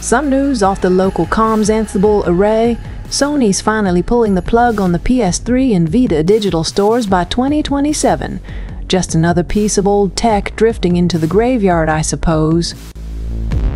Some news off the local comms Ansible array. Sony's finally pulling the plug on the PS3 and Vita digital stores by 2027. Just another piece of old tech drifting into the graveyard, I suppose.